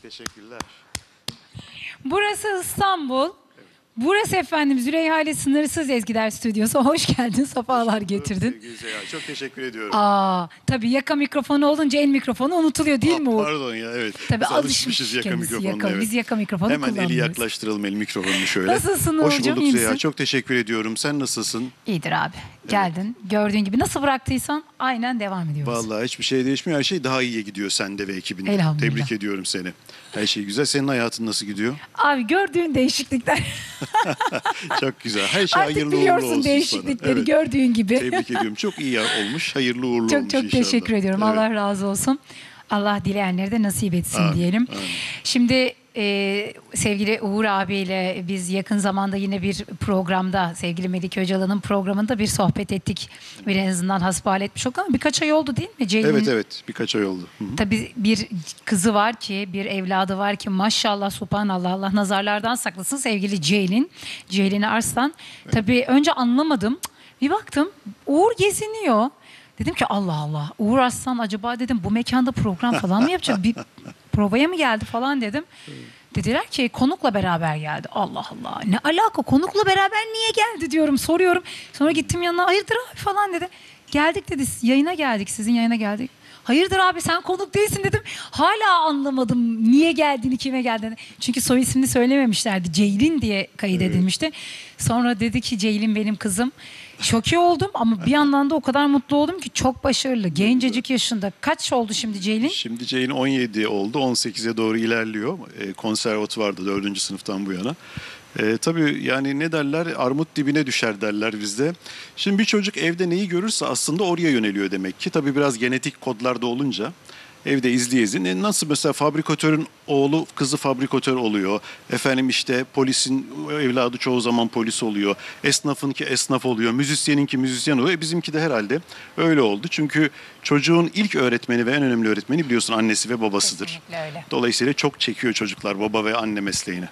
Teşekkürler. Burası İstanbul. Burası efendim Züleyha ile Sınırsız Ezgiler Stüdyosu. Hoş geldin, sefalar getirdin. Sevgili Züleyha, çok teşekkür ediyorum. Tabii yaka mikrofonu olunca el mikrofonu unutuluyor değil mi Uğur? Pardon ya, evet. Tabii Biz alışmışız yaka kendisi, mikrofonuna. Evet. Biz yaka mikrofonu Hemen kullanmıyoruz. eli yaklaştıralım, el mikrofonunu şöyle. Nasılsın Hoş Uğurcuğum, bulduk iyi Züleyha, misin? çok teşekkür ediyorum. Sen nasılsın? İyidir abi. Geldin. Gördüğün gibi nasıl bıraktıysan aynen devam ediyoruz. Vallahi hiçbir şey değişmiyor. Her şey daha iyiye gidiyor sende ve ekibinde. Elhamdülillah. Tebrik ediyorum seni. Her şey güzel. Senin hayatın nasıl gidiyor? Abi gördüğün değişiklikler. Çok güzel. Her şey Artık hayırlı uğurlu biliyorsun olsun değişiklikleri sana. Evet. gördüğün gibi. Tebrik ediyorum. Çok iyi olmuş. Hayırlı uğurlu olmuş Çok inşallah. teşekkür ediyorum. Evet. Allah razı olsun. Allah dileyenleri de nasip etsin Amin, diyelim. amin. Şimdi sevgili Uğur abiyle biz yakın zamanda yine bir programda, sevgili Melike Öcalan'ın programında bir sohbet ettik. Bir en azından hasbihal etmiş olduk ama birkaç ay oldu değil mi Ceylin'in? Evet. Birkaç ay oldu. Hı hı. Tabii bir kızı var ki, bir evladı var ki maşallah subhanallah, Allah nazarlardan saklasın sevgili Ceylin. Ceylin Arslan. Tabii önce anlamadım. Bir baktım Uğur geziniyor. Dedim ki Allah Allah, Uğur Arslan acaba dedim bu mekanda program falan mı yapacak? Bir provaya mı geldi falan dedim. Dediler ki konukla beraber geldi. Allah Allah, ne alaka, konukla beraber niye geldi diyorum, soruyorum. Sonra gittim yanına, hayırdır abi falan dedi. Geldik dedi, yayına geldik, sizin yayına geldik. Hayırdır abi, sen konuk değilsin dedim. Hala anlamadım niye geldiğini, kime geldiğini. Çünkü soy ismini söylememişlerdi. Ceylin diye kaydedilmişti. Sonra dedi ki Ceylin benim kızım. Şoke oldum ama bir yandan da o kadar mutlu oldum ki, çok başarılı. Gencecik yaşında. Kaç oldu şimdi Ceylin? Şimdi Ceylin 17 oldu. 18'e doğru ilerliyor. Konservatuvarda 4. sınıftan bu yana. Tabii yani ne derler, armut dibine düşer derler bizde. Şimdi bir çocuk evde neyi görürse aslında oraya yöneliyor demek ki. Tabii biraz genetik kodlarda olunca evde izleye nasıl mesela fabrikatörün oğlu kızı fabrikatör oluyor. Efendim işte polisin evladı çoğu zaman polis oluyor. Esnafınki esnaf oluyor. Müzisyeninki müzisyen oluyor. Bizimki de herhalde öyle oldu. Çünkü çocuğun ilk öğretmeni ve en önemli öğretmeni biliyorsun annesi ve babasıdır. Kesinlikle öyle. Dolayısıyla çok çekiyor çocuklar baba ve anne mesleğini.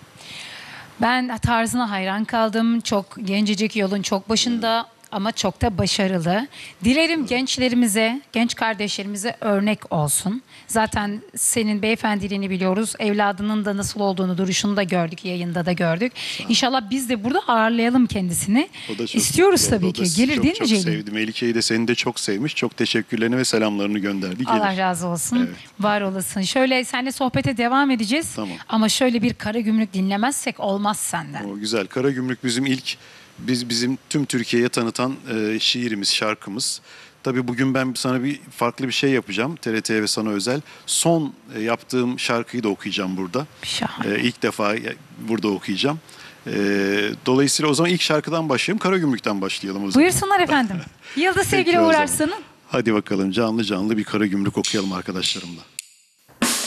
Ben tarzına hayran kaldım. Çok gencecik, yolun çok başında ama çok da başarılı. Dilerim gençlerimize, genç kardeşlerimize örnek olsun. Zaten senin beyefendiliğini biliyoruz. Evladının da nasıl olduğunu, duruşunu da gördük, yayında da gördük. İnşallah biz de burada ağırlayalım kendisini. O da çok İstiyoruz mutlu oldu. tabii O da ki. Gelir çok, değil mi çok Ceylin? sevdi. Melike'yi de seni de çok sevmiş. Çok teşekkürlerini ve selamlarını gönderdi. Gelir. Allah razı olsun. Evet. Var olasın. Şöyle seninle sohbete devam edeceğiz. Tamam. Ama şöyle bir Karagümrük dinlemezsek olmaz senden. O güzel. Karagümrük bizim ilk bizim tüm Türkiye'ye tanıtan şiirimiz, şarkımız. Tabii bugün ben sana farklı bir şey yapacağım. TRT'ye ve sana özel. Son yaptığım şarkıyı da okuyacağım burada. Şahane. İlk defa burada okuyacağım. Dolayısıyla o zaman ilk şarkıdan başlayalım. Karagümrük'ten başlayalım o zaman. Buyursunlar efendim. Yıldız Peki sevgili o Uğur zaman. Arslan'ın. Hadi bakalım canlı canlı bir Karagümrük okuyalım arkadaşlarımla.